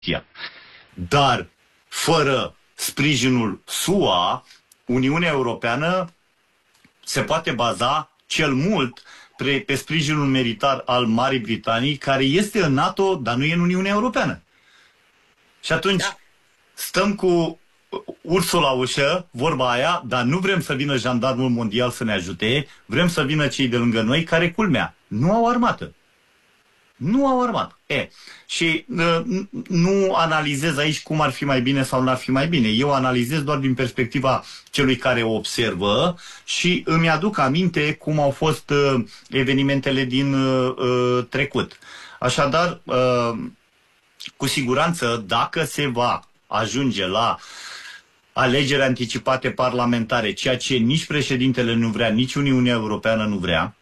Dar fără sprijinul SUA, Uniunea Europeană se poate baza cel mult pe sprijinul militar al Marii Britanii, care este în NATO, dar nu e în Uniunea Europeană. Și atunci stăm cu ursul la ușă, vorba aia, dar nu vrem să vină jandarmul mondial să ne ajute, vrem să vină cei de lângă noi, care, culmea, nu au armată. Nu au armată. Și nu analizez aici cum ar fi mai bine sau nu ar fi mai bine. Eu analizez doar din perspectiva celui care observă și îmi aduc aminte cum au fost evenimentele din trecut. Așadar, cu siguranță, dacă se va ajunge la alegeri anticipate parlamentare, ceea ce nici președintele nu vrea, nici Uniunea Europeană nu vrea,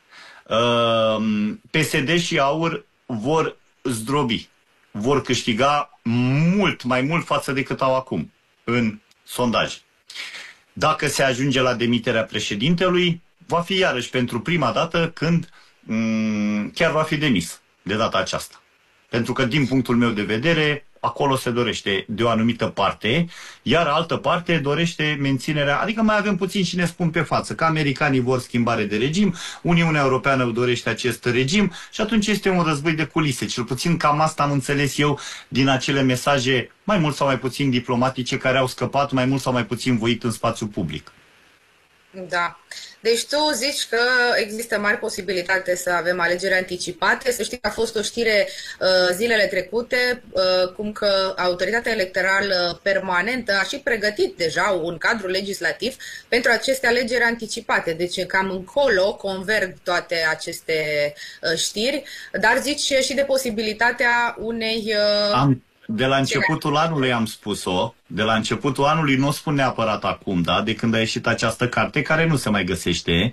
PSD și AUR vor zdrobi, vor câștiga mult mai mult față de cât au acum în sondaj. Dacă se ajunge la demiterea președintelui, va fi iarăși pentru prima dată când chiar va fi demis de data aceasta. Pentru că, din punctul meu de vedere, acolo se dorește de o anumită parte, iar altă parte dorește menținerea, adică mai avem puțin și ne spun pe față că americanii vor schimbare de regim, Uniunea Europeană dorește acest regim și atunci este un război de culise. Cel puțin cam asta am înțeles eu din acele mesaje mai mult sau mai puțin diplomatice care au scăpat mai mult sau mai puțin voit în spațiu public. Da. Deci tu zici că există mari posibilitate să avem alegeri anticipate. Să știi că a fost o știre zilele trecute, cum că Autoritatea Electorală Permanentă a și pregătit deja un cadru legislativ pentru aceste alegeri anticipate. Deci cam încolo converg toate aceste știri, dar zici și de posibilitatea unei... De la începutul anului am spus-o, de la începutul anului, nu o spun neapărat acum, da? De când a ieșit această carte, care nu se mai găsește,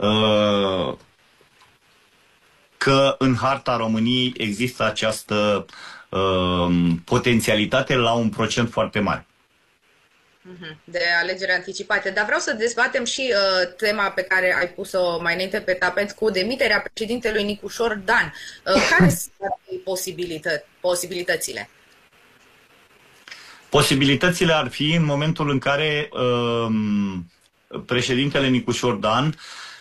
că în harta României există această potențialitate la un procent foarte mare. De alegeri anticipate. Dar vreau să dezbatem și tema pe care ai pus-o mai înainte pe tapet cu demiterea președintelui Nicușor Dan. Care sunt posibilitățile? Posibilitățile ar fi în momentul în care președintele Nicușor Dan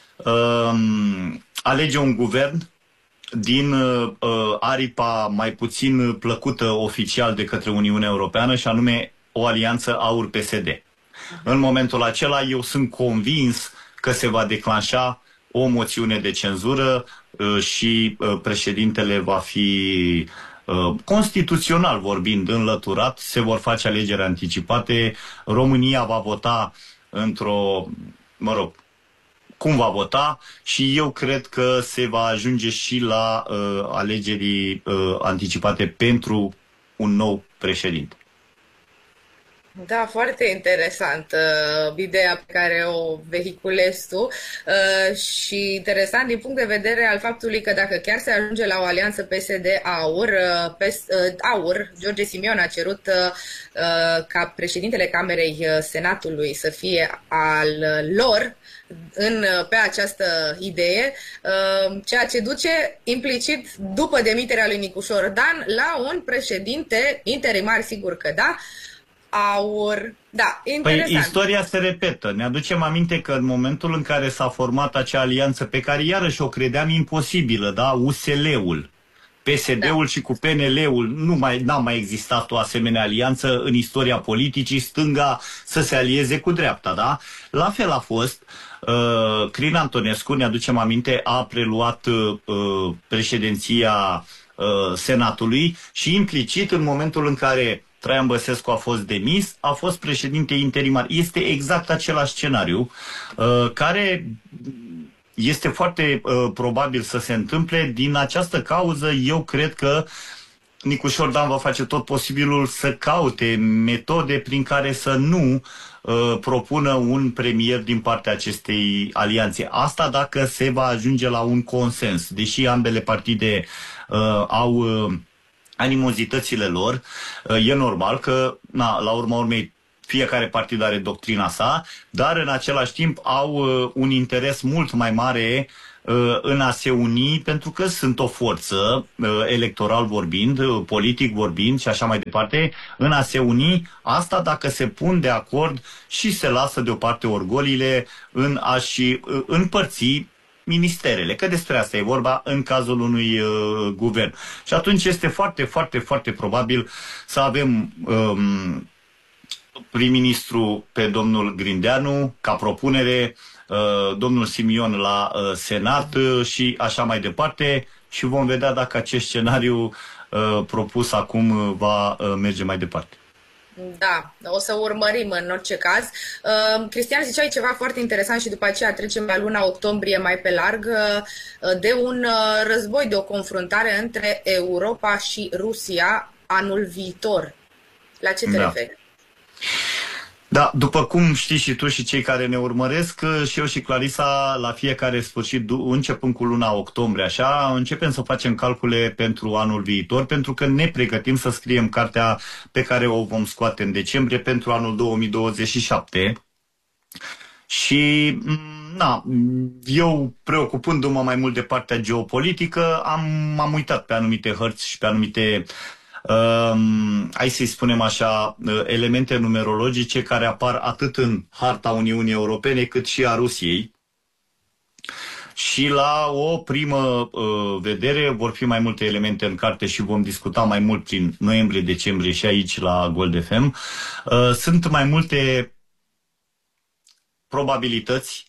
alege un guvern din aripa mai puțin plăcută oficial de către Uniunea Europeană, și anume o alianță AUR-PSD. În momentul acela eu sunt convins că se va declanșa o moțiune de cenzură și președintele va fi constituțional vorbind înlăturat, se vor face alegeri anticipate, România va vota într-o, cum va vota, și eu cred că se va ajunge și la alegeri anticipate pentru un nou președinte. Da, foarte interesant ideea pe care o vehiculezi tu și interesant din punct de vedere al faptului că dacă chiar se ajunge la o alianță PSD-AUR, George Simion a cerut ca președintele Camerei Senatului să fie al lor pe această idee, ceea ce duce implicit, după demiterea lui Nicușor Dan, la un președinte interimar, sigur că da, AUR. Da, interesant. Păi istoria se repetă. Ne aducem aminte că în momentul în care s-a format acea alianță pe care iarăși o credeam imposibilă, da, USL-ul, PSD-ul și cu PNL-ul, n-a mai existat o asemenea alianță în istoria politicii, stânga să se alieze cu dreapta, da? La fel a fost. Crin Antonescu, ne aducem aminte, a preluat președinția Senatului și implicit în momentul în care Traian Băsescu a fost demis, a fost președinte interimar. Este exact același scenariu care este foarte probabil să se întâmple. Din această cauză, eu cred că Nicușor Dan va face tot posibilul să caute metode prin care să nu propună un premier din partea acestei alianțe. Asta dacă se va ajunge la un consens. Deși ambele partide au animozitățile lor, e normal că, la urma urmei, fiecare partid are doctrina sa, dar în același timp au un interes mult mai mare în a se uni, pentru că sunt o forță, electoral vorbind, politic vorbind și așa mai departe, în a se uni, asta dacă se pun de acord și se lasă deoparte orgoliile în a-și împărți ministerele, că despre asta e vorba în cazul unui guvern. Și atunci este foarte, foarte, foarte probabil să avem prim-ministru pe domnul Grindeanu ca propunere, domnul Simion la Senat și așa mai departe, și vom vedea dacă acest scenariu propus acum va merge mai departe. Da, o să urmărim în orice caz. Cristian, ziceai ceva foarte interesant și după aceea trecem la luna octombrie mai pe larg, de un război, de o confruntare între Europa și Rusia anul viitor. La ce te referi? Da, după cum știi și tu și cei care ne urmăresc, și eu și Clarisa, la fiecare sfârșit, începând cu luna octombrie, așa, începem să facem calcule pentru anul viitor, pentru că ne pregătim să scriem cartea pe care o vom scoate în decembrie pentru anul 2027. Și, eu, preocupându-mă mai mult de partea geopolitică, m-am uitat pe anumite hărți și pe anumite hai să-i spunem așa, elemente numerologice care apar atât în harta Uniunii Europene cât și a Rusiei. Și la o primă vedere vor fi mai multe elemente în carte și vom discuta mai mult prin noiembrie-decembrie și aici la Gold FM. Sunt mai multe probabilități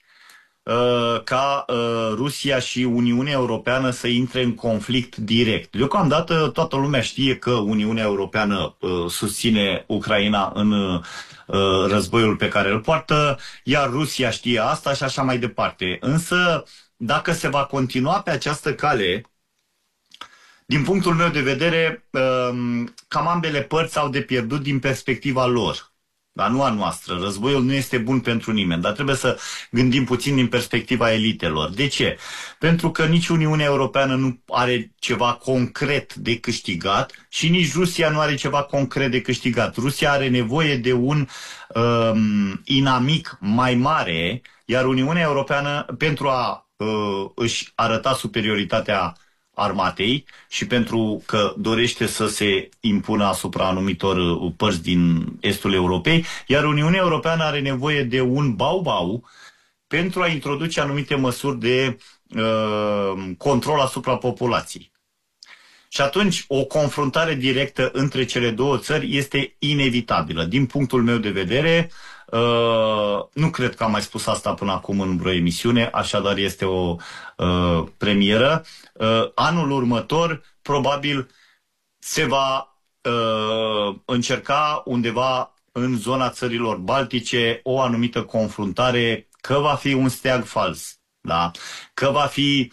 ca Rusia și Uniunea Europeană să intre în conflict direct. Deocamdată toată lumea știe că Uniunea Europeană susține Ucraina în războiul pe care îl poartă, iar Rusia știe asta și așa mai departe. Însă, dacă se va continua pe această cale, din punctul meu de vedere, cam ambele părți au de pierdut din perspectiva lor. Dar nu a noastră. Războiul nu este bun pentru nimeni, dar trebuie să gândim puțin din perspectiva elitelor. De ce? Pentru că nici Uniunea Europeană nu are ceva concret de câștigat și nici Rusia nu are ceva concret de câștigat. Rusia are nevoie de un inamic mai mare, iar Uniunea Europeană, pentru a își arăta superioritatea armatei și pentru că dorește să se impună asupra anumitor părți din estul Europei, iar Uniunea Europeană are nevoie de un bau-bau pentru a introduce anumite măsuri de control asupra populației. Și atunci o confruntare directă între cele două țări este inevitabilă. Din punctul meu de vedere, nu cred că am mai spus asta până acum în vreo emisiune, așadar este o premieră. Anul următor probabil se va încerca undeva în zona țărilor baltice o anumită confruntare, că va fi un steag fals, da? Că va fi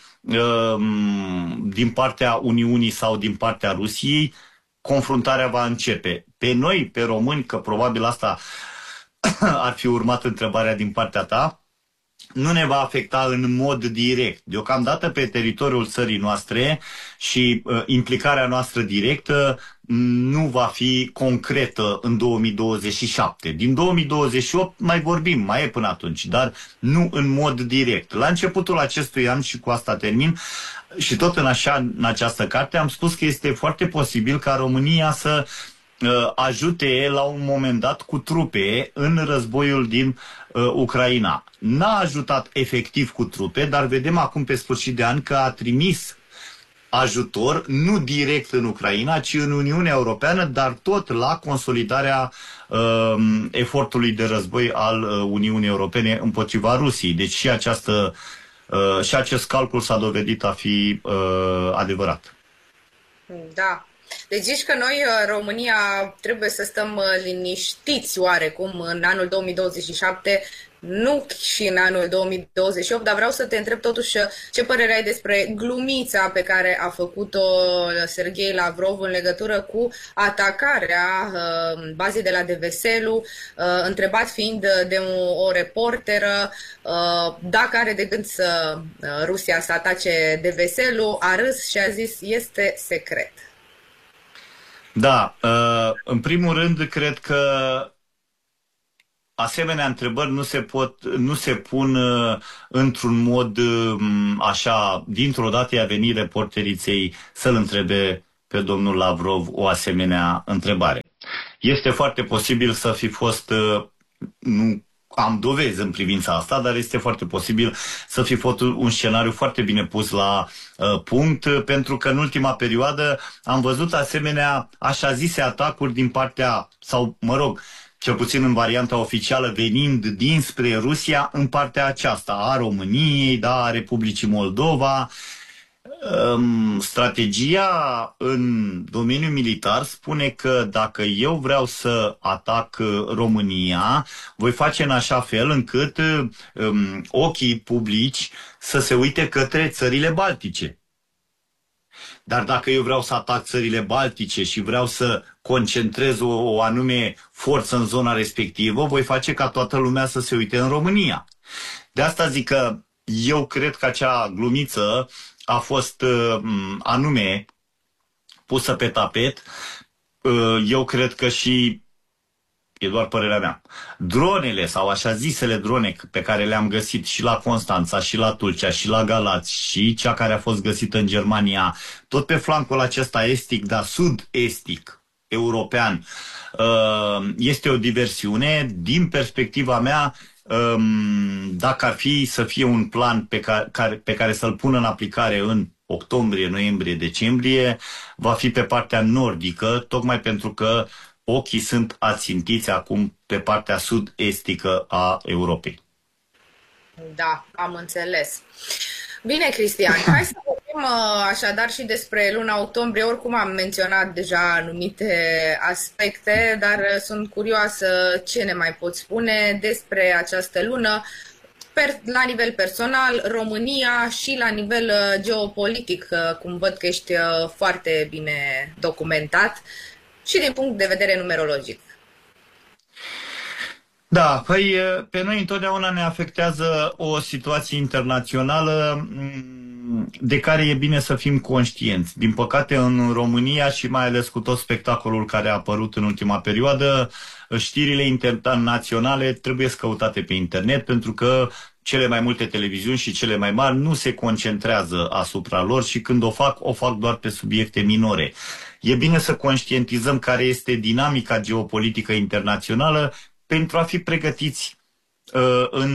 din partea Uniunii sau din partea Rusiei, confruntarea va începe. Pe noi, pe români, că probabil asta ar fi urmat întrebarea din partea ta, nu ne va afecta în mod direct. Deocamdată pe teritoriul țării noastre și implicarea noastră directă nu va fi concretă în 2027. Din 2028 mai vorbim, mai e până atunci, dar nu în mod direct. La începutul acestui an, și cu asta termin, și tot în această carte am spus că este foarte posibil ca România să ajute la un moment dat cu trupe în războiul din Ucraina. N-a ajutat efectiv cu trupe, dar vedem acum pe sfârșit de an că a trimis ajutor, nu direct în Ucraina, ci în Uniunea Europeană, dar tot la consolidarea efortului de război al Uniunii Europene împotriva Rusiei. Deci și acest calcul s-a dovedit a fi adevărat. Da. Deci zici că noi, România, trebuie să stăm liniștiți oarecum în anul 2027, nu și în anul 2028, dar vreau să te întreb totuși ce părere ai despre glumița pe care a făcut-o Serghei Lavrov în legătură cu atacarea bazei de la Deveselu, întrebat fiind de o reporteră dacă are de gând să Rusia să atace Deveselu, a râs și a zis este secret. Da, în primul rând cred că asemenea întrebări nu se pun într-un mod așa, dintr-o dată i-a venit reporteriței să-l întrebe pe domnul Lavrov o asemenea întrebare. Este foarte posibil să fi fost, nu am dovezi în privința asta, dar este foarte posibil să fi fost un scenariu foarte bine pus la punct, pentru că în ultima perioadă am văzut asemenea așa zise atacuri din partea, sau mă rog, cel puțin în varianta oficială, venind dinspre Rusia în partea aceasta, a României, da, a Republicii Moldova. Strategia în domeniul militar spune că dacă eu vreau să atac România, voi face în așa fel încât ochii publici să se uite către țările baltice. Dar dacă eu vreau să atac țările baltice și vreau să concentrez o anume forță în zona respectivă, voi face ca toată lumea să se uite în România. De asta zic că eu cred că acea glumiță a fost anume pusă pe tapet. Eu cred că și, e doar părerea mea, dronele sau așa zisele drone pe care le-am găsit și la Constanța, și la Tulcea, și la Galați, și cea care a fost găsită în Germania, tot pe flancul acesta estic, dar sud-estic, european, este o diversiune. Din perspectiva mea, dacă ar fi să fie un plan pe care să-l pună în aplicare în octombrie, noiembrie, decembrie, va fi pe partea nordică, tocmai pentru că ochii sunt ațintiți acum pe partea sud-estică a Europei. Da, am înțeles. Bine, Cristian, hai să vorbim așadar și despre luna octombrie. Oricum am menționat deja anumite aspecte, dar sunt curioasă ce ne mai poți spune despre această lună la nivel personal, România, și la nivel geopolitic, cum văd că ești foarte bine documentat și din punct de vedere numerologic. Da, păi pe noi întotdeauna ne afectează o situație internațională de care e bine să fim conștienți. Din păcate, în România și mai ales cu tot spectacolul care a apărut în ultima perioadă, știrile internaționale trebuie căutate pe internet, pentru că cele mai multe televiziuni și cele mai mari nu se concentrează asupra lor și când o fac doar pe subiecte minore. E bine să conștientizăm care este dinamica geopolitică internațională pentru a fi pregătiți în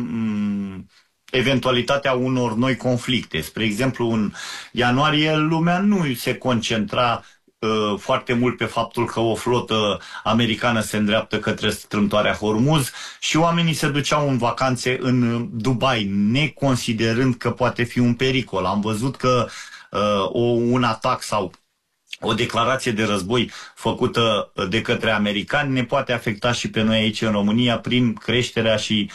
eventualitatea unor noi conflicte. Spre exemplu, în ianuarie lumea nu se concentra foarte mult pe faptul că o flotă americană se îndreaptă către strâmtoarea Hormuz și oamenii se duceau în vacanțe în Dubai, neconsiderând că poate fi un pericol. Am văzut că un atac sau o declarație de război făcută de către americani ne poate afecta și pe noi aici în România prin creșterea și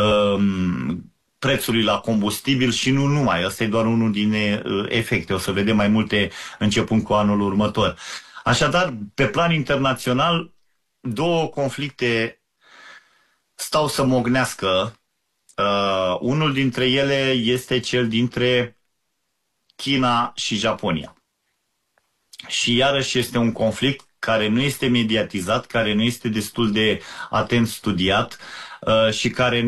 prețului la combustibil și nu numai. Ăsta e doar unul din efecte. O să vedem mai multe începând cu anul următor. Așadar, pe plan internațional, două conflicte stau să mognească. Unul dintre ele este cel dintre China și Japonia. Și iarăși este un conflict care nu este mediatizat, care nu este destul de atent studiat și care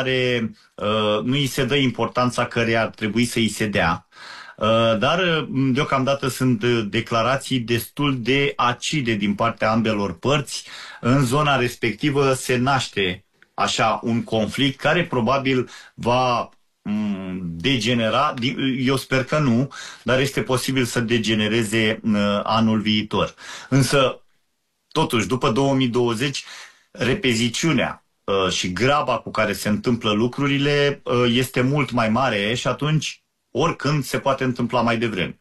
nu îi se dă importanța care ar trebui să îi se dea. Dar deocamdată sunt declarații destul de acide din partea ambelor părți. În zona respectivă se naște așa un conflict care probabil va degenera, eu sper că nu, dar este posibil să degenereze anul viitor. Însă, totuși, după 2020, repeziciunea și graba cu care se întâmplă lucrurile este mult mai mare și atunci oricând se poate întâmpla mai devreme.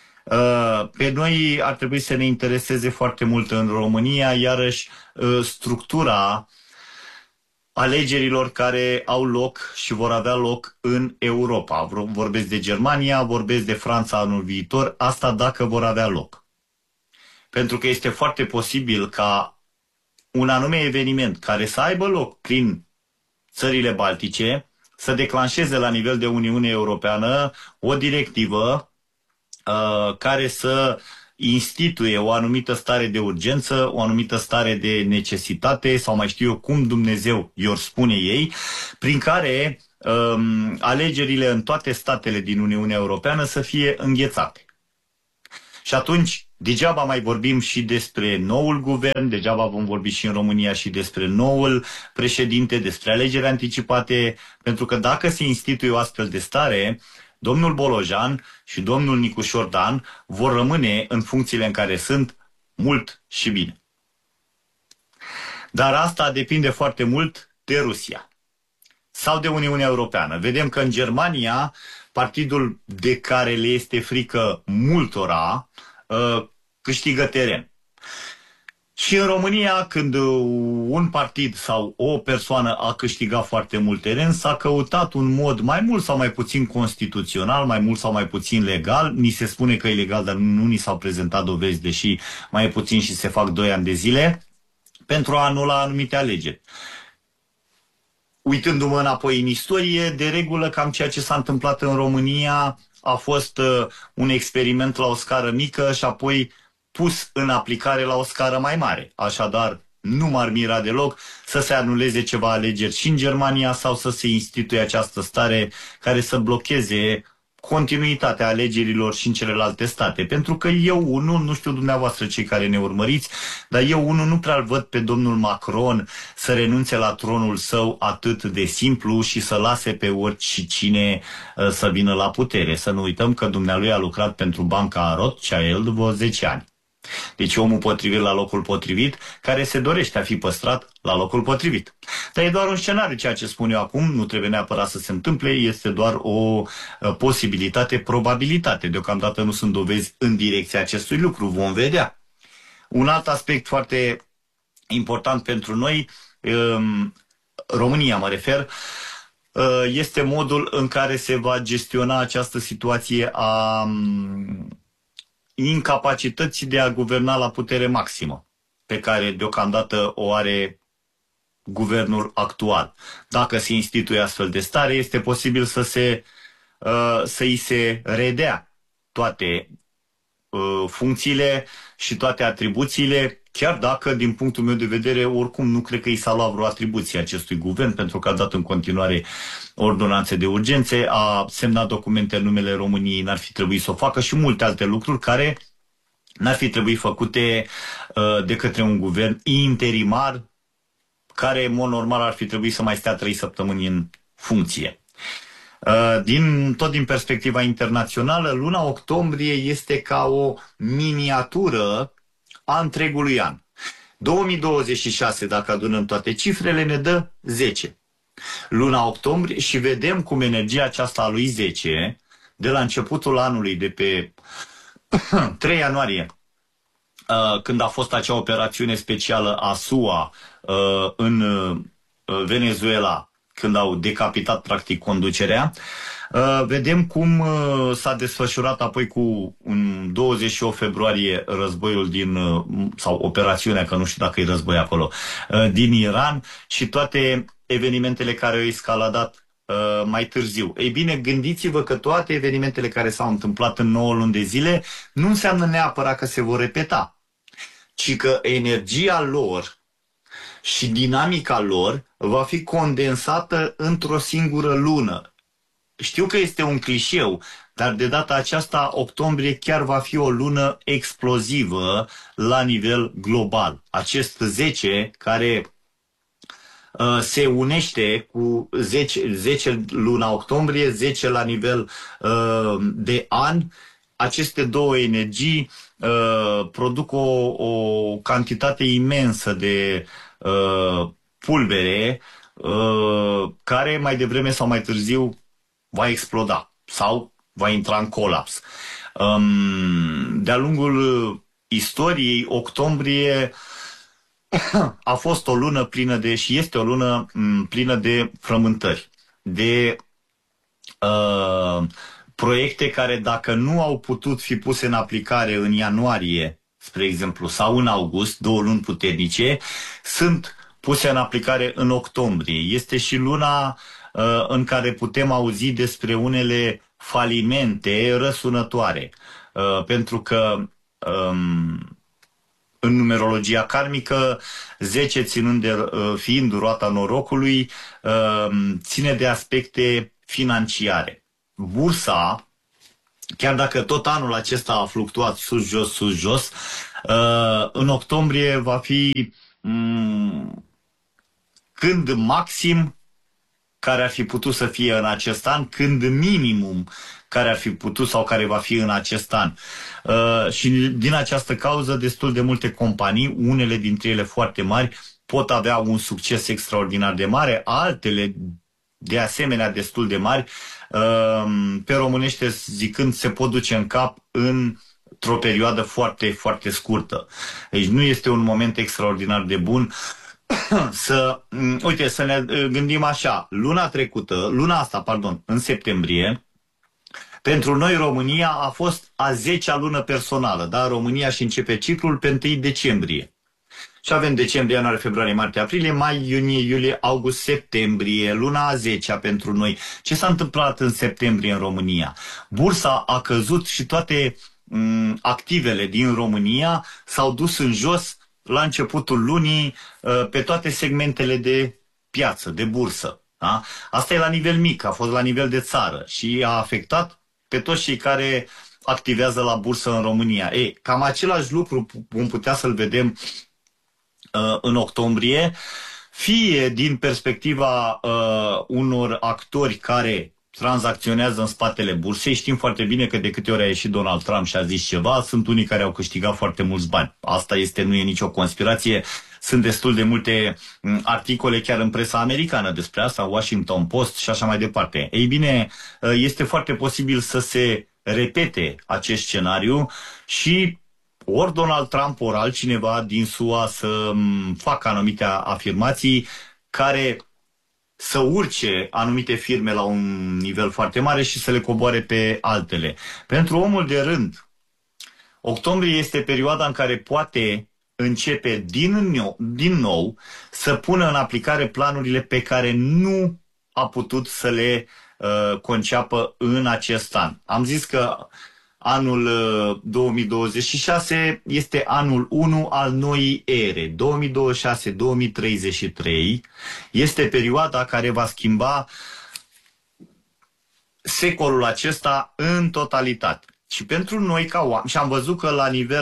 Pe noi ar trebui să ne intereseze foarte mult în România, iarăși, structura alegerilor care au loc și vor avea loc în Europa. Vorbesc de Germania, vorbesc de Franța anul viitor, asta dacă vor avea loc. Pentru că este foarte posibil ca un anume eveniment care să aibă loc prin țările baltice să declanșeze la nivel de Uniune Europeană o directivă care să instituie o anumită stare de urgență, o anumită stare de necesitate sau mai știu eu cum Dumnezeu i-or spune ei, prin care alegerile în toate statele din Uniunea Europeană să fie înghețate. Și atunci, degeaba mai vorbim și despre noul guvern, degeaba vom vorbi și în România și despre noul președinte, despre alegeri anticipate, pentru că dacă se instituie o astfel de stare, domnul Bolojan și domnul Nicușor Dan vor rămâne în funcțiile în care sunt mult și bine. Dar asta depinde foarte mult de Rusia sau de Uniunea Europeană. Vedem că în Germania, partidul de care le este frică multora câștigă teren. Și în România, când un partid sau o persoană a câștigat foarte mult teren, s-a căutat un mod mai mult sau mai puțin constituțional, mai mult sau mai puțin legal. Ni se spune că e legal, dar nu ni s-au prezentat dovezi, deși mai e puțin și se fac 2 ani de zile, pentru a anula anumite alegeri. Uitându-mă înapoi în istorie, de regulă cam ceea ce s-a întâmplat în România a fost un experiment la o scară mică și apoi pus în aplicare la o scară mai mare. Așadar, nu m-ar mira deloc să se anuleze ceva alegeri și în Germania sau să se instituie această stare care să blocheze continuitatea alegerilor și în celelalte state. Pentru că eu, unul, nu știu dumneavoastră cei care ne urmăriți, dar eu, unul, nu prea-l văd pe domnul Macron să renunțe la tronul său atât de simplu și să lase pe oricine să vină la putere. Să nu uităm că dumnealui a lucrat pentru Banca Rothschild vreo 10 ani. Deci omul potrivit la locul potrivit, care se dorește a fi păstrat la locul potrivit. Dar e doar un scenariu ceea ce spun eu acum, nu trebuie neapărat să se întâmple, este doar o posibilitate, probabilitate. Deocamdată nu sunt dovezi în direcția acestui lucru, vom vedea. Un alt aspect foarte important pentru noi, România mă refer, este modul în care se va gestiona această situație a incapacității de a guverna la putere maximă, pe care deocamdată o are guvernul actual. Dacă se instituie astfel de stare, este posibil să îi se redea toate funcțiile și toate atribuțiile, chiar dacă, din punctul meu de vedere, oricum nu cred că i s-a luat vreo atribuție acestui guvern, pentru că a dat în continuare ordonanțe de urgențe, a semnat documente în numele României, n-ar fi trebuit să o facă și multe alte lucruri care n-ar fi trebuit făcute de către un guvern interimar, care, în mod normal, ar fi trebuit să mai stea 3 săptămâni în funcție. Tot din perspectiva internațională, luna octombrie este ca o miniatură a întregului an. 2026, dacă adunăm toate cifrele, ne dă 10. Luna octombrie și vedem cum energia aceasta a lui 10, de la începutul anului, de pe 3 ianuarie, când a fost acea operațiune specială a SUA în Venezuela, când au decapitat practic conducerea, vedem cum s-a desfășurat apoi cu un 28 februarie războiul sau operațiunea, că nu știu dacă e război acolo, din Iran și toate evenimentele care au escaladat mai târziu. Ei bine, gândiți-vă că toate evenimentele care s-au întâmplat în 9 luni de zile nu înseamnă neapărat că se vor repeta, ci că energia lor și dinamica lor va fi condensată într-o singură lună. Știu că este un clișeu, dar de data aceasta octombrie chiar va fi o lună explozivă la nivel global. Acest 10 care se unește cu 10 luna octombrie, 10 la nivel de an. Aceste două energii produc o cantitate imensă de pulbere care mai devreme sau mai târziu va exploda sau va intra în colaps. De-a lungul istoriei, octombrie a fost o lună plină de, și este o lună plină de frământări, de proiecte care, dacă nu au putut fi puse în aplicare în ianuarie, spre exemplu, sau în august, 2 luni puternice, sunt puse în aplicare în octombrie. Este și luna în care putem auzi despre unele falimente răsunătoare, pentru că în numerologia karmică, 10 fiind roata norocului, ține de aspecte financiare. Bursa, chiar dacă tot anul acesta a fluctuat sus, jos, în octombrie va fi când maxim care ar fi putut să fie în acest an, când minimum care ar fi putut sau care va fi în acest an. Și din această cauză, destul de multe companii, unele dintre ele foarte mari, pot avea un succes extraordinar de mare, altele de asemenea destul de mari, pe românește zicând, se pot duce în cap într-o perioadă foarte, foarte scurtă. Deci nu este un moment extraordinar de bun uite, să ne gândim așa, luna asta, în septembrie, pentru noi România a fost a 10-a lună personală, da? România și începe ciclul pe 1 decembrie. Și avem decembrie, ianuarie, februarie, martie, aprilie, mai, iunie, iulie, august, septembrie, luna a 10-a pentru noi. Ce s-a întâmplat în septembrie în România? Bursa a căzut și toate activele din România s-au dus în jos la începutul lunii pe toate segmentele de piață, de bursă. Da? Asta e la nivel mic, a fost la nivel de țară și a afectat pe toți cei care activează la bursă în România. Cam același lucru vom putea să-l vedem în octombrie, fie din perspectiva unor actori care tranzacționează în spatele bursei. Știm foarte bine că de câte ori a ieșit Donald Trump și a zis ceva, sunt unii care au câștigat foarte mulți bani. Asta nu e nicio conspirație. Sunt destul de multe articole chiar în presa americană despre asta, Washington Post și așa mai departe. Ei bine, este foarte posibil să se repete acest scenariu și ori Donald Trump, ori altcineva din SUA să facă anumite afirmații care să urce anumite firme la un nivel foarte mare și să le coboare pe altele. Pentru omul de rând, octombrie este perioada în care poate începe din nou să pună în aplicare planurile pe care nu a putut să le conceapă în acest an. Am zis că anul 2026 este anul 1 al noii ere. 2026-2033 este perioada care va schimba secolul acesta în totalitate. Și pentru noi ca oameni, și am văzut că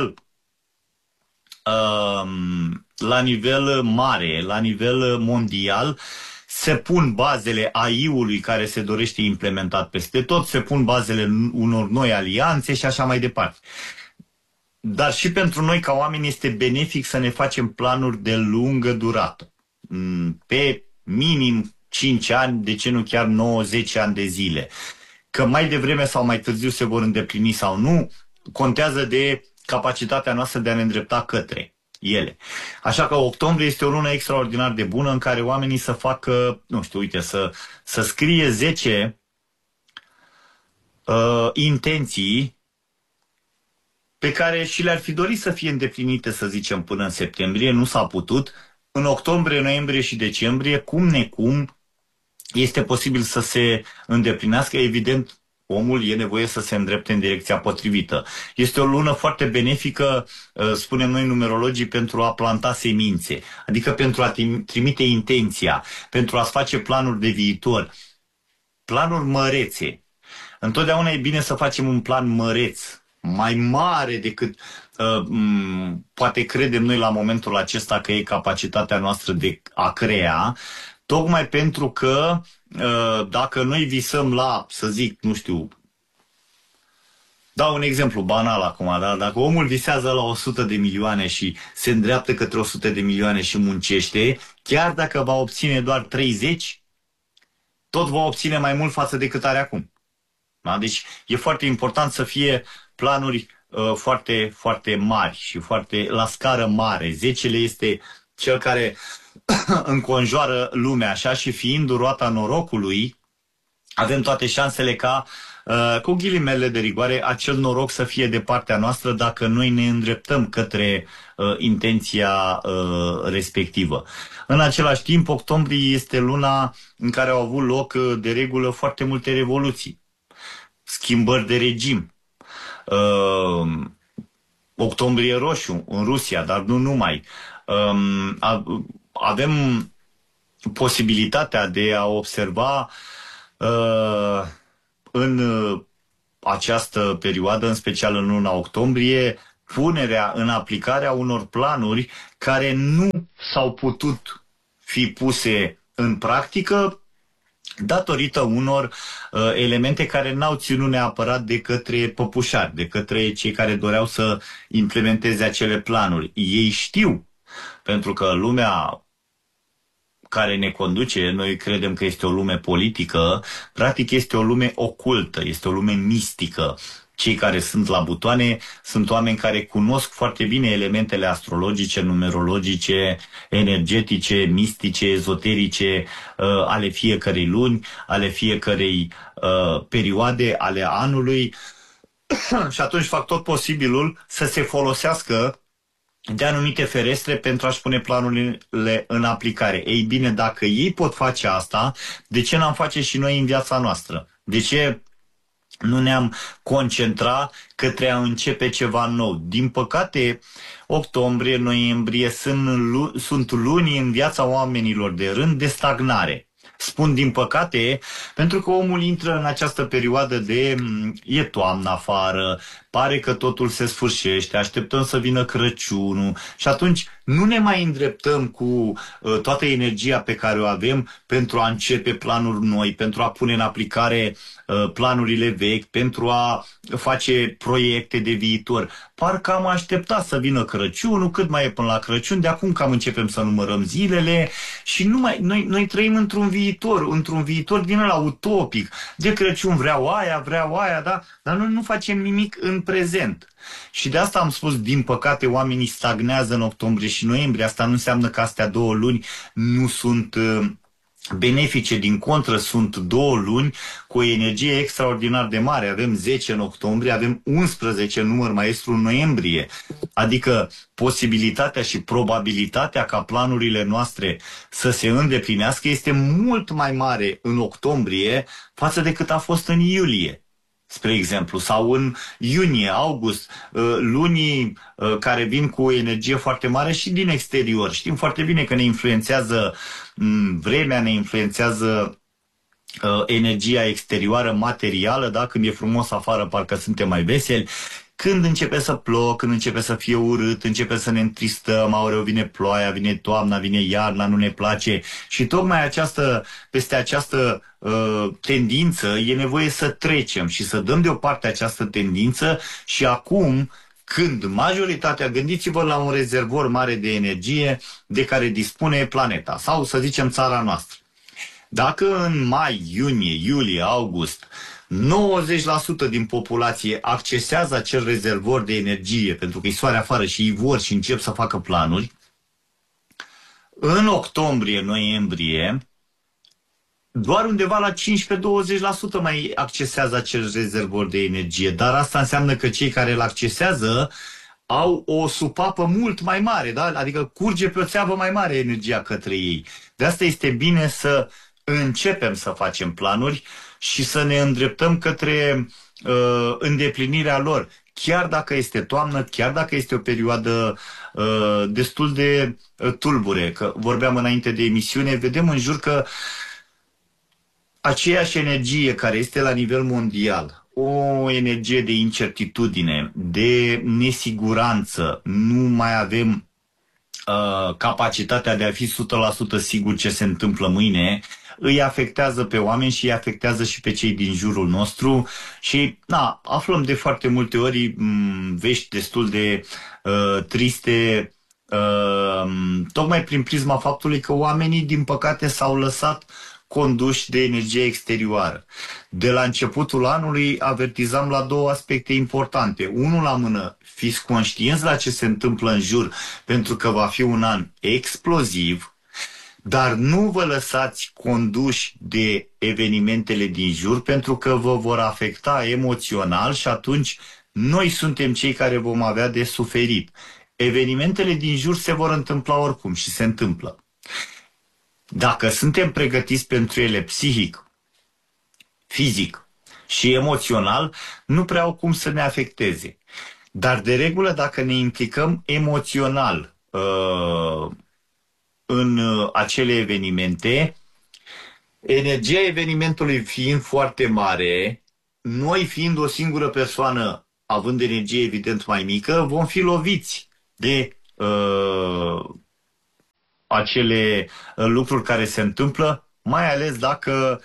la nivel mare, la nivel mondial, se pun bazele AI-ului care se dorește implementat peste tot, se pun bazele unor noi alianțe și așa mai departe. Dar și pentru noi ca oameni este benefic să ne facem planuri de lungă durată. Pe minim 5 ani, de ce nu chiar 9-10 ani de zile. Că mai devreme sau mai târziu se vor îndeplini sau nu, contează de capacitatea noastră de a ne îndrepta către ele. Așa că octombrie este o lună extraordinar de bună în care oamenii să facă, nu știu, uite, să scrie 10 intenții pe care și le-ar fi dorit să fie îndeplinite, să zicem, până în septembrie, nu s-a putut. În octombrie, noiembrie și decembrie, cum necum, este posibil să se îndeplinească. Evident, omul e nevoie să se îndrepte în direcția potrivită. Este o lună foarte benefică, spunem noi numerologii, pentru a planta semințe, adică pentru a trimite intenția, pentru a-ți face planuri de viitor, planuri mărețe. Întotdeauna e bine să facem un plan măreț, mai mare decât poate credem noi la momentul acesta că e capacitatea noastră de a crea, tocmai pentru că dacă noi visăm la, să zic, nu știu, dau un exemplu banal acum, dar dacă omul visează la 100 de milioane și se îndreaptă către 100 de milioane și muncește, chiar dacă va obține doar 30, tot va obține mai mult față de cât are acum. Da? Deci e foarte important să fie planuri foarte, foarte mari și foarte la scară mare. 10-le este cel care înconjoară lumea așa și fiind roata norocului, avem toate șansele ca, cu ghilimele de rigoare, acel noroc să fie de partea noastră dacă noi ne îndreptăm către intenția respectivă. În același timp, octombrie este luna în care au avut loc de regulă foarte multe revoluții, schimbări de regim. Octombrie Roșu în Rusia, dar nu numai. Avem posibilitatea de a observa în această perioadă, în special în luna octombrie, punerea în aplicare a unor planuri care nu s-au putut fi puse în practică datorită unor elemente care n-au ținut neapărat de către păpușari, de către cei care doreau să implementeze acele planuri. Ei știu, pentru că lumea care ne conduce, noi credem că este o lume politică, practic este o lume ocultă, este o lume mistică. Cei care sunt la butoane sunt oameni care cunosc foarte bine elementele astrologice, numerologice, energetice, mistice, ezoterice ale fiecărei luni, ale fiecărei perioade, ale anului și atunci fac tot posibilul să se folosească de anumite ferestre pentru a-și pune planurile în aplicare. Ei bine, dacă ei pot face asta, de ce n-am face și noi în viața noastră? De ce nu ne-am concentrat către a începe ceva nou? Din păcate, octombrie, noiembrie sunt luni în viața oamenilor de rând de stagnare. Spun din păcate, pentru că omul intră în această perioadă de e toamnă afară, pare că totul se sfârșește, așteptăm să vină Crăciunul și atunci nu ne mai îndreptăm cu toată energia pe care o avem pentru a începe planuri noi, pentru a pune în aplicare planurile vechi, pentru a face proiecte de viitor. Parcă am așteptat să vină Crăciunul, cât mai e până la Crăciun, de acum cam începem să numărăm zilele și noi trăim într-un viitor din ăla utopic. De Crăciun vreau aia, da? Dar noi nu facem nimic în prezent. Și de asta am spus, din păcate, oamenii stagnează în octombrie și noiembrie. Asta nu înseamnă că astea 2 luni nu sunt benefice, din contră, sunt 2 luni cu o energie extraordinar de mare. Avem 10 în octombrie, avem 11 număr maestru în noiembrie. Adică posibilitatea și probabilitatea ca planurile noastre să se îndeplinească este mult mai mare în octombrie față de cât a fost în iulie, spre exemplu, sau în iunie, august, lunii care vin cu o energie foarte mare și din exterior. Știm foarte bine că ne influențează vremea, ne influențează energia exterioară materială, da? Când e frumos afară, parcă suntem mai veseli. Când începe să plouă, când începe să fie urât, începe să ne întristăm, aoleu, vine ploaia, vine toamna, vine iarna, nu ne place. Și tocmai peste această tendință e nevoie să trecem și să dăm deoparte această tendință și acum, când majoritatea, gândiți-vă la un rezervor mare de energie de care dispune planeta sau, să zicem, țara noastră. Dacă în mai, iunie, iulie, august 90% din populație accesează acel rezervor de energie pentru că îi soare afară și îi vor și încep să facă planuri, în octombrie, noiembrie, doar undeva la 15-20% mai accesează acel rezervor de energie. Dar asta înseamnă că cei care îl accesează au o supapă mult mai mare, da? Adică curge pe o țeavă mai mare energia către ei. De asta este bine să începem să facem planuri și să ne îndreptăm către îndeplinirea lor. Chiar dacă este toamnă, chiar dacă este o perioadă destul de tulbure, că vorbeam înainte de emisiune, vedem în jur că aceeași energie care este la nivel mondial, o energie de incertitudine, de nesiguranță, nu mai avem capacitatea de a fi 100% sigur ce se întâmplă mâine, îi afectează pe oameni și îi afectează și pe cei din jurul nostru și aflăm de foarte multe ori vești destul de triste, tocmai prin prisma faptului că oamenii, din păcate, s-au lăsat conduși de energie exterioară. De la începutul anului avertizam la 2 aspecte importante. Unul la mână, fiți conștienți la ce se întâmplă în jur, pentru că va fi un an exploziv, dar nu vă lăsați conduși de evenimentele din jur, pentru că vă vor afecta emoțional și atunci noi suntem cei care vom avea de suferit. Evenimentele din jur se vor întâmpla oricum și se întâmplă. Dacă suntem pregătiți pentru ele psihic, fizic și emoțional, nu prea au cum să ne afecteze. Dar de regulă, dacă ne implicăm emoțional în acele evenimente, energia evenimentului fiind foarte mare, noi fiind o singură persoană, având energie evident mai mică, vom fi loviți de acele lucruri care se întâmplă, mai ales dacă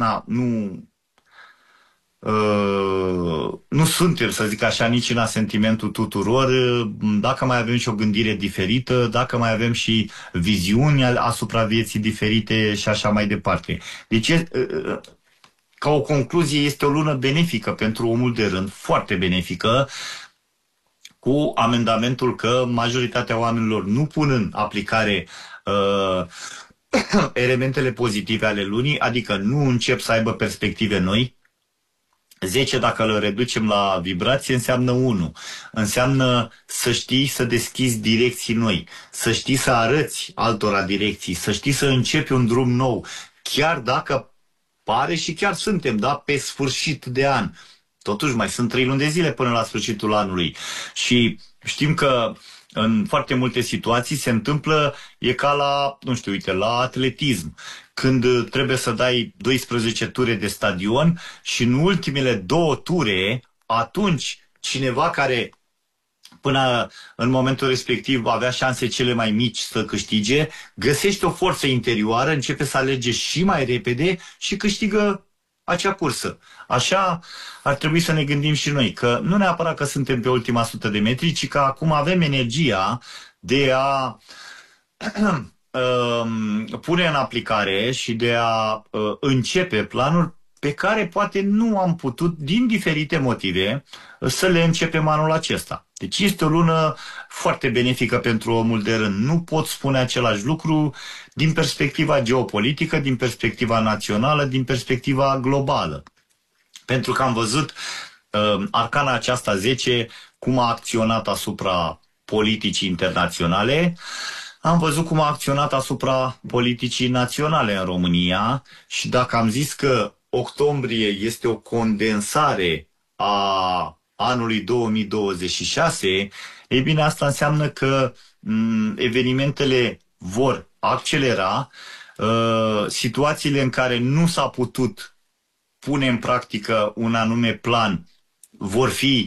nu suntem, să zic așa, nici în asentimentul tuturor, dacă mai avem și o gândire diferită, dacă mai avem și viziuni asupra vieții diferite și așa mai departe. Deci, ca o concluzie, este o lună benefică pentru omul de rând, foarte benefică, cu amendamentul că majoritatea oamenilor nu pun în aplicare elementele pozitive ale lunii, adică nu încep să aibă perspective noi. 10, dacă le reducem la vibrație, înseamnă 1. Înseamnă să știi să deschizi direcții noi, să știi să arăți altora direcții, să știi să începi un drum nou, chiar dacă pare și chiar suntem, da, pe sfârșit de an. Totuși mai sunt 3 luni de zile până la sfârșitul anului. Și știm că în foarte multe situații se întâmplă, e ca la, nu știu, uite, la atletism, când trebuie să dai 12 ture de stadion și în ultimele 2 ture, atunci cineva care până în momentul respectiv avea șanse cele mai mici să câștige, găsește o forță interioară, începe să alerge și mai repede și câștigă acea cursă. Așa ar trebui să ne gândim și noi, că nu neapărat că suntem pe ultima 100 de metri, ci că acum avem energia de a pune în aplicare și de a începe planuri pe care poate nu am putut, din diferite motive, să le începem anul acesta. Deci este o lună foarte benefică pentru omul de rând. Nu pot spune același lucru din perspectiva geopolitică, din perspectiva națională, din perspectiva globală. Pentru că am văzut arcana aceasta 10 cum a acționat asupra politicii internaționale, am văzut cum a acționat asupra politicii naționale în România și dacă am zis că octombrie este o condensare a anului 2026, ei bine, asta înseamnă că evenimentele vor accelera, situațiile în care nu s-a putut pune în practică un anume plan vor fi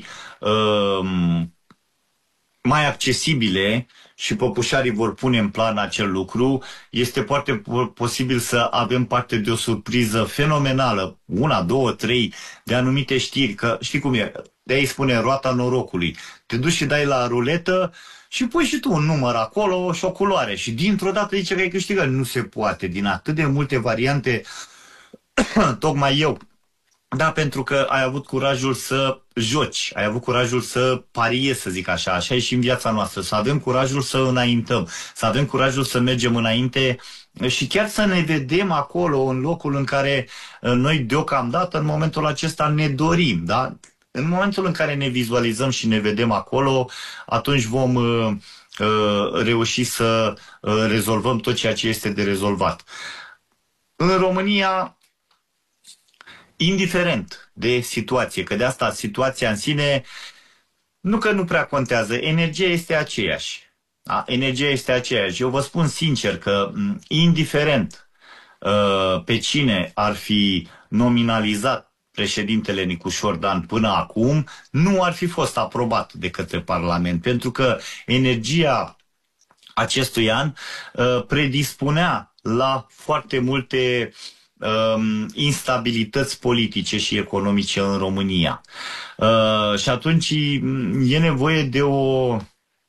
mai accesibile și păpușarii vor pune în plan acel lucru. Este foarte posibil să avem parte de o surpriză fenomenală, 1, 2, 3 de anumite știri, că știi cum e, de-aia îi spune roata norocului. Te duci și dai la ruletă și pui și tu un număr acolo și o culoare și dintr-o dată zice că ai câștigat. Nu se poate, din atât de multe variante, tocmai eu. Da, pentru că ai avut curajul să joci, ai avut curajul să pariezi, să zic așa, așa e și în viața noastră, să avem curajul să înaintăm, să avem curajul să mergem înainte și chiar să ne vedem acolo, în locul în care noi deocamdată, în momentul acesta, ne dorim, da? În momentul în care ne vizualizăm și ne vedem acolo, atunci vom reuși să rezolvăm tot ceea ce este de rezolvat. În România, indiferent de situație, că de asta situația în sine, nu că nu prea contează, energia este aceeași. Da? Energia este aceeași. Eu vă spun sincer că, indiferent pe cine ar fi nominalizat președintele Nicușor Dan până acum, nu ar fi fost aprobat de către Parlament, pentru că energia acestui an predispunea la foarte multe instabilități politice și economice în România. Și atunci e nevoie de o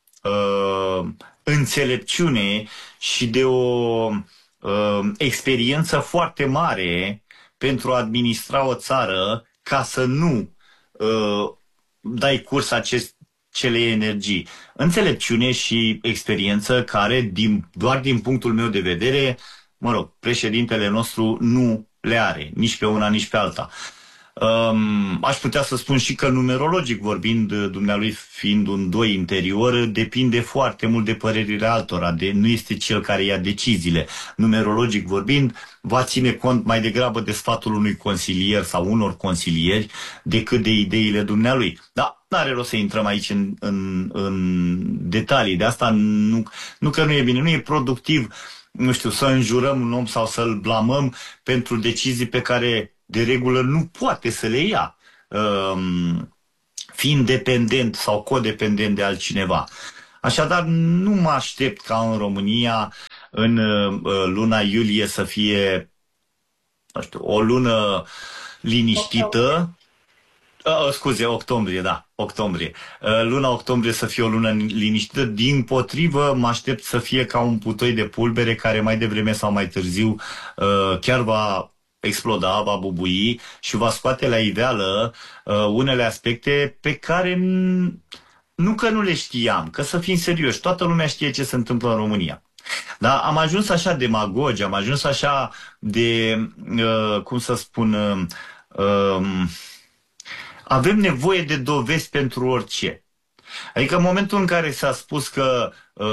înțelepciune și de o experiență foarte mare pentru a administra o țară ca să nu dai curs acele energii. Înțelepciune și experiență care, doar din punctul meu de vedere, mă rog, președintele nostru nu le are, nici pe una, nici pe alta. Aș putea să spun și că numerologic vorbind, dumnealui fiind un 2 interior, depinde foarte mult de părerile altora, nu este cel care ia deciziile. Numerologic vorbind, va ține cont mai degrabă de sfatul unui consilier sau unor consilieri decât de ideile dumnealui. Da, N-are rost să intrăm aici în detalii. De asta nu că nu e bine, nu e productiv, nu știu, să înjurăm un om sau să-l blamăm pentru decizii pe care de regulă nu poate să le ia, fiind dependent sau codependent de altcineva. Așadar, nu mă aștept ca în România, în luna iulie, să fie, nu știu, o lună liniștită. Scuze, octombrie, da, octombrie. Luna octombrie să fie o lună liniștită, dimpotrivă mă aștept să fie ca un putoi de pulbere care mai devreme sau mai târziu chiar va exploda, va bubui și va scoate la iveală unele aspecte pe care nu că nu le știam, că să fim serioși, toată lumea știe ce se întâmplă în România. Dar am ajuns așa demagogi, am ajuns așa de, cum să spun, avem nevoie de dovezi pentru orice. Adică în momentul în care s-a spus că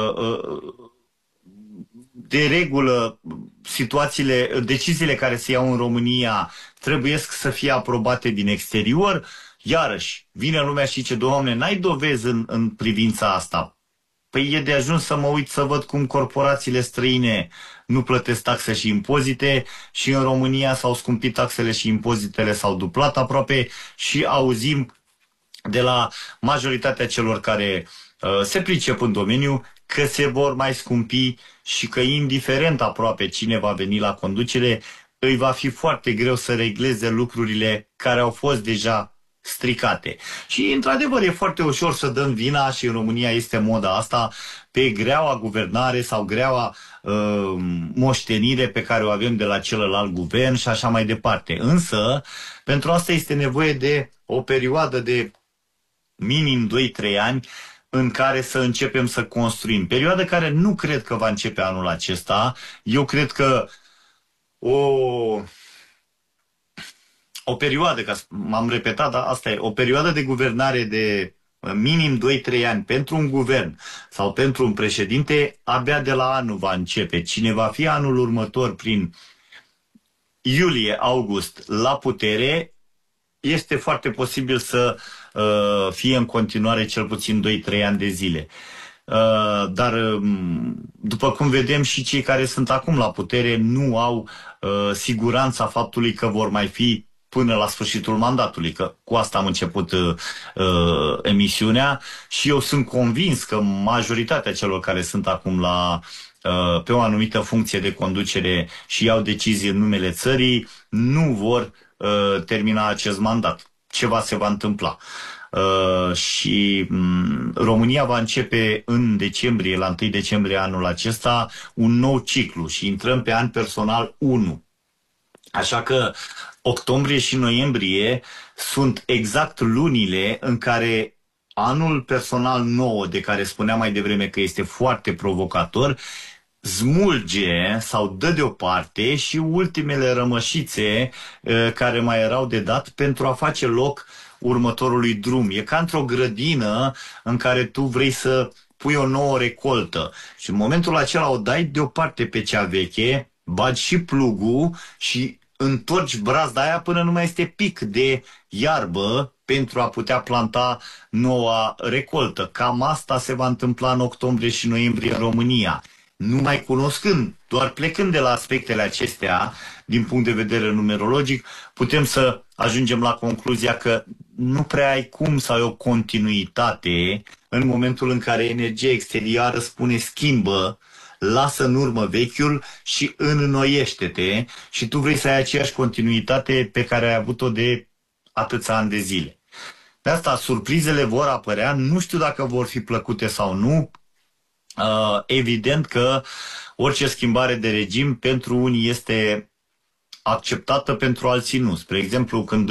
de regulă deciziile care se iau în România trebuie să fie aprobate din exterior, iarăși vine lumea și zice, Doamne, n-ai dovezi în privința asta. Păi e de ajuns să mă uit să văd cum corporațiile străine nu plătesc taxe și impozite și în România s-au scumpit taxele și impozitele, s-au duplat aproape și auzim de la majoritatea celor care se pricep în domeniu că se vor mai scumpi și că indiferent aproape cine va veni la conducere, îi va fi foarte greu să regleze lucrurile care au fost deja stricate. Și, într-adevăr, e foarte ușor să dăm vina, și în România este moda asta, pe greaua guvernare sau greaua moștenire pe care o avem de la celălalt guvern și așa mai departe. Însă, pentru asta este nevoie de o perioadă de minim 2-3 ani în care să începem să construim. Perioadă care nu cred că va începe anul acesta. Eu cred că o perioadă, că m-am repetat, dar asta e, o perioadă de guvernare de minim 2-3 ani pentru un guvern sau pentru un președinte, abia de la anul va începe. Cine va fi anul următor prin iulie-august la putere, este foarte posibil să fie în continuare cel puțin 2-3 ani de zile. Dar, după cum vedem, și cei care sunt acum la putere nu au siguranța faptului că vor mai fi până la sfârșitul mandatului, că cu asta am început emisiunea și eu sunt convins că majoritatea celor care sunt acum pe o anumită funcție de conducere și iau decizii în numele țării, nu vor termina acest mandat. Ceva se va întâmpla. Și România va începe în decembrie, la 1 decembrie anul acesta, un nou ciclu și intrăm pe an personal 1. Așa că octombrie și noiembrie sunt exact lunile în care anul personal nou, de care spuneam mai devreme că este foarte provocator, smulge sau dă deoparte și ultimele rămășițe care mai erau de dat pentru a face loc următorului drum. E ca într-o grădină în care tu vrei să pui o nouă recoltă și în momentul acela o dai deoparte pe cea veche, bagi și plugul și întorci brazda aia până nu mai este pic de iarbă pentru a putea planta noua recoltă. Cam asta se va întâmpla în octombrie și noiembrie în România. Nu mai cunoscând, doar plecând de la aspectele acestea, din punct de vedere numerologic, putem să ajungem la concluzia că nu prea ai cum să ai o continuitate în momentul în care energia exterioară spune schimbă, lasă în urmă vechiul și înnoiește-te și tu vrei să ai aceeași continuitate pe care ai avut-o de atâția ani de zile. De asta surprizele vor apărea, nu știu dacă vor fi plăcute sau nu. Evident că orice schimbare de regim pentru unii este acceptată, pentru alții nu. Spre exemplu, când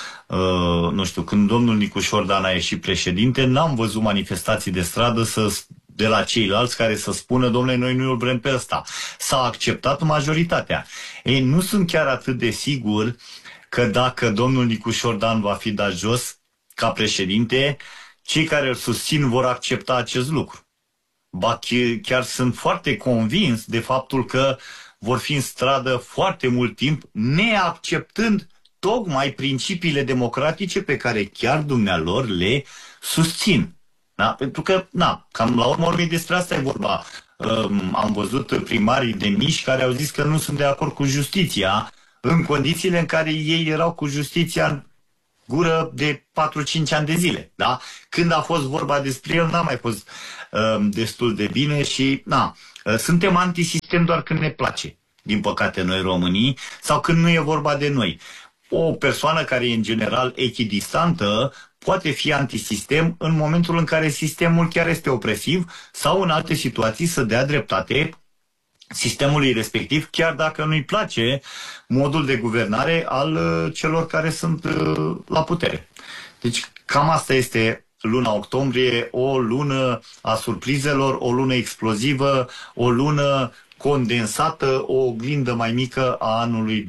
când domnul Nicușor Dan a ieșit președinte, n-am văzut manifestații de stradă de la ceilalți care să spună, domnule, noi nu îl vrem pe ăsta. S-a acceptat majoritatea. Ei, nu sunt chiar atât de sigur că dacă domnul Nicușor Dan va fi dat jos ca președinte, cei care îl susțin vor accepta acest lucru. Ba chiar sunt foarte convins de faptul că vor fi în stradă foarte mult timp, neacceptând tocmai principiile democratice pe care chiar dumnealor le susțin. Da? Pentru că, cam la urmă urmei despre asta e vorba. Am văzut primarii de mici care au zis că nu sunt de acord cu justiția, în condițiile în care ei erau cu justiția în gură de 4-5 ani de zile. Da? Când a fost vorba despre el, n-a mai fost destul de bine și suntem antisistem doar când ne place, din păcate, noi românii, sau când nu e vorba de noi. O persoană care e în general echidistantă poate fi antisistem în momentul în care sistemul chiar este opresiv sau în alte situații să dea dreptate sistemului respectiv, chiar dacă nu-i place modul de guvernare al celor care sunt la putere. Deci cam asta este luna octombrie, o lună a surprizelor, o lună explozivă, o lună condensată, o oglindă mai mică a anului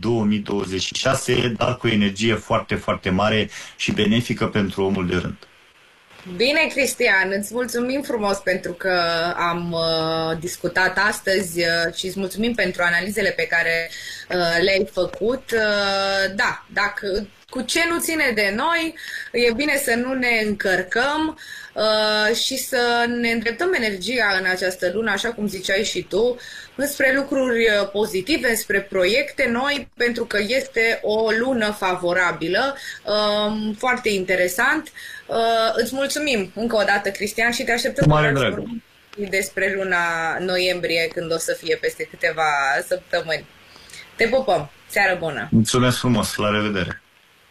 2026, dar cu energie foarte, foarte mare și benefică pentru omul de rând. Bine, Cristian, îți mulțumim frumos pentru că am discutat astăzi și îți mulțumim pentru analizele pe care le-ai făcut. Da, dacă cu ce nu ține de noi, e bine să nu ne încărcăm și să ne îndreptăm energia în această lună, așa cum ziceai și tu, spre lucruri pozitive, spre proiecte noi, pentru că este o lună favorabilă, foarte interesant. Îți mulțumim încă o dată, Cristian, și te așteptăm să vorbim despre luna noiembrie, când o să fie peste câteva săptămâni. Te pupăm! Seară bună! Mulțumesc frumos! La revedere!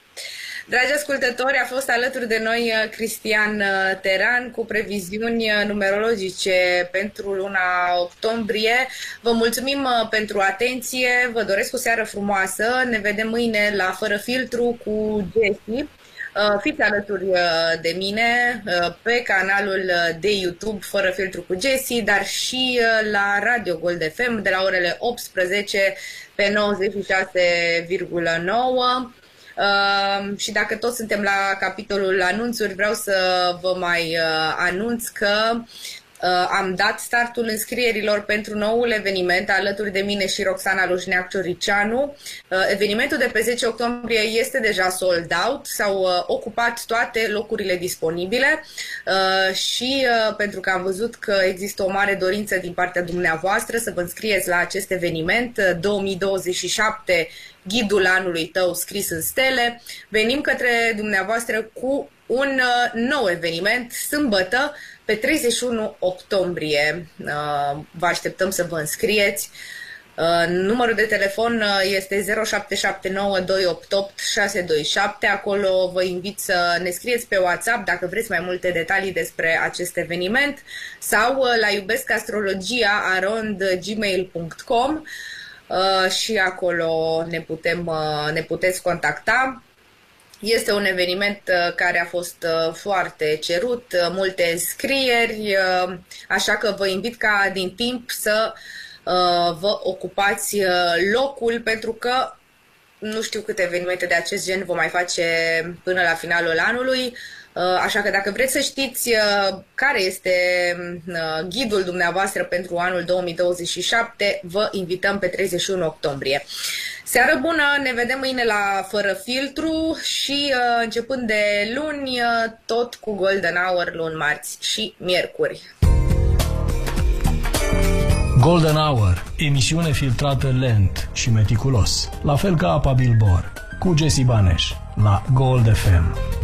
Dragi ascultători, a fost alături de noi Cristian Teran cu previziuni numerologice pentru luna octombrie. Vă mulțumim pentru atenție, vă doresc o seară frumoasă, ne vedem mâine la Fără Filtru cu Jessie. Fiți alături de mine pe canalul de YouTube Fără Filtru cu Jessie, dar și la Radio Gold FM de la orele 18 pe 96,9. Și dacă tot suntem la capitolul anunțuri, vreau să vă mai anunț că am dat startul înscrierilor pentru noul eveniment alături de mine și Roxana Lușneac-Cioricianu. Evenimentul de pe 10 octombrie este deja sold out, s-au ocupat toate locurile disponibile și pentru că am văzut că există o mare dorință din partea dumneavoastră să vă înscrieți la acest eveniment 2027, ghidul anului tău scris în stele, venim către dumneavoastră cu un nou eveniment, sâmbătă, pe 31 octombrie. Vă așteptăm să vă înscrieți. Numărul de telefon este 0779 288 627. Acolo vă invit să ne scrieți pe WhatsApp dacă vreți mai multe detalii despre acest eveniment sau la iubescastrologia@gmail.com și acolo ne puteți contacta. Este un eveniment care a fost foarte cerut, multe înscrieri, așa că vă invit ca din timp să vă ocupați locul, pentru că nu știu câte evenimente de acest gen vom mai face până la finalul anului. Așa că dacă vreți să știți care este ghidul dumneavoastră pentru anul 2027, vă invităm pe 31 octombrie. Seară bună, ne vedem mâine la Fără Filtru și începând de luni, tot cu Golden Hour, luni, marți și miercuri. Golden Hour, emisiune filtrată lent și meticulos, la fel ca apa Bilbor, cu Jessie Baneș, la Gold FM.